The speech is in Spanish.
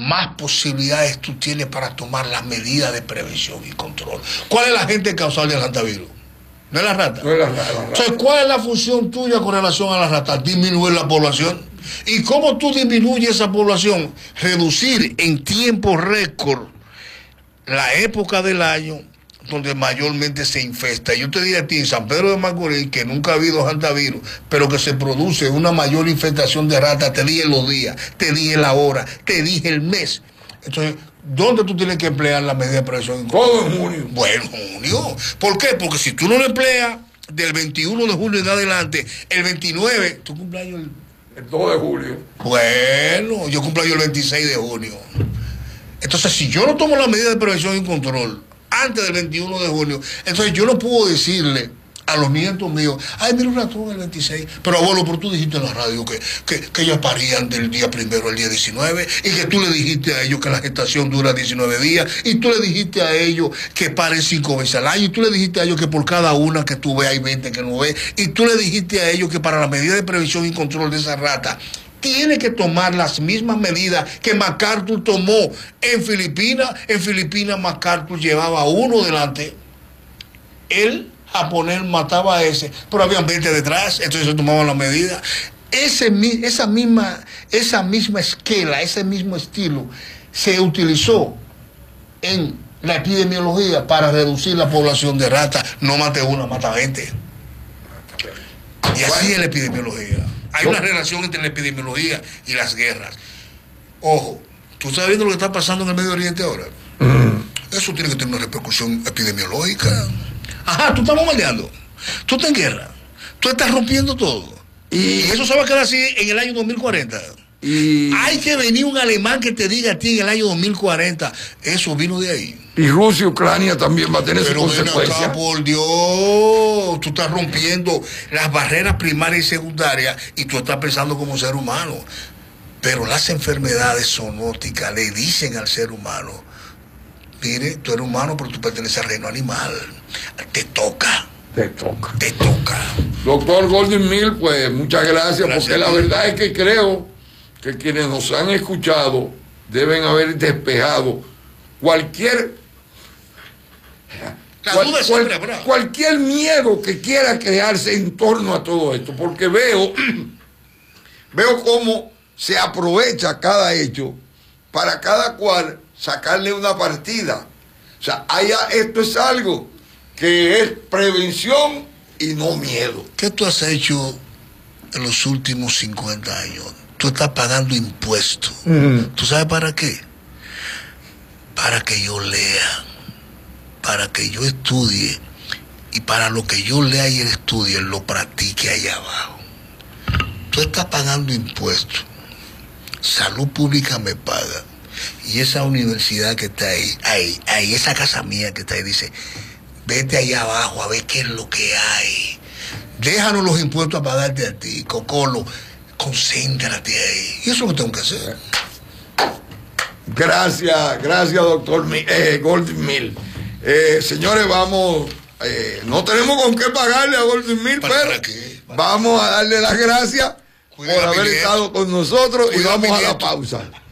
más posibilidades tú tienes para tomar las medidas de prevención y control. ¿Cuál es la agente causal del hantavirus? ¿No es la rata? No es la rata. Entonces, ¿cuál es la función tuya con relación a la rata? Disminuir la población. ¿Y cómo tú disminuyes esa población? Reducir en tiempo récord la época del año donde mayormente se infesta. Yo te diría a ti, en San Pedro de Macorís, que nunca ha habido hantavirus, pero que se produce una mayor infestación de ratas. Te dije los días, te dije la hora, te dije el mes. Entonces, ¿dónde tú tienes que emplear la medida de prevención? Todo en junio. Bueno, junio. ¿Por qué? Porque si tú no lo empleas del 21 de julio en adelante, el 29, tu cumpleaños el 2 de julio. Bueno, yo cumpleaños el 26 de junio. Entonces, si yo no tomo la medida de prevención y control antes del 21 de junio, entonces yo no puedo decirle a los nietos míos, ay, mira un ratón el 26, pero abuelo, pero tú dijiste en la radio que ellas parían del día primero al día 19, y que tú le dijiste a ellos que la gestación dura 19 días, y tú le dijiste a ellos que paren 5 veces al año, y tú le dijiste a ellos que por cada una que tú ves hay 20 que no ves, y tú le dijiste a ellos que para la medida de prevención y control de esa rata tiene que tomar las mismas medidas que MacArthur tomó en Filipinas. En Filipinas MacArthur llevaba uno delante, el japonés mataba a ese, pero habían 20 detrás, entonces se tomaban las medidas. Esa misma esquela, ese mismo estilo se utilizó en la epidemiología para reducir la población de ratas. No mate una, mata 20. Y así es la epidemiología. Hay una relación entre la epidemiología y las guerras. Ojo, ¿tú estás viendo lo que está pasando en el Medio Oriente ahora? Eso tiene que tener una repercusión epidemiológica. Ajá, tú estás bombardeando, tú estás en guerra, tú estás rompiendo todo. Y eso se va a quedar así en el año 2040. Hay que venir un alemán que te diga a ti en el año 2040, eso vino de ahí. Y Rusia y Ucrania también va a tener sus consecuencias. Acá, por Dios, tú estás rompiendo las barreras primarias y secundarias y tú estás pensando como ser humano. Pero las enfermedades zoonóticas le dicen al ser humano, mire, tú eres humano, pero tú perteneces al reino animal. Te toca. Te toca. Te toca. Doctor Golding Mill, pues muchas gracias, porque la verdad es que creo que quienes nos han escuchado deben haber despejado cualquier miedo que quiera crearse en torno a todo esto, porque veo cómo se aprovecha cada hecho para cada cual sacarle una partida. O sea, esto es algo que es prevención y no miedo. ¿Qué tú has hecho en los últimos 50 años? Tú estás pagando impuestos. ¿Tú sabes para qué? Para que yo lea, para que yo estudie, y para lo que yo lea y estudie lo practique allá abajo. Tú estás pagando impuestos, salud pública me paga, y esa universidad que está ahí, esa casa mía que está ahí, dice, vete allá abajo a ver qué es lo que hay. Déjanos los impuestos a pagarte a ti, Cocolo, concéntrate ahí. Y eso es lo que tengo que hacer. Gracias, doctor Golding Mill. Señores, vamos, no tenemos con qué pagarle a Golding Mill, pero vamos a darle las gracias por haber estado con nosotros y vamos a la pausa.